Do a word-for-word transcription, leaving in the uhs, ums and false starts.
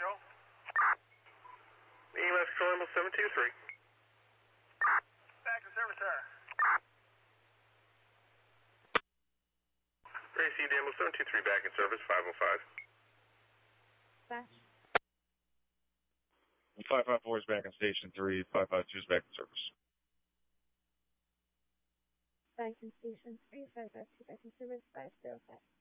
control. E M S control number seven two three. Back in service, sir. A C Demo seven two three back in service, five oh five. Back. five five four is back in station three, five five two is back in service. Back in station three, five five two back in service, five zero five.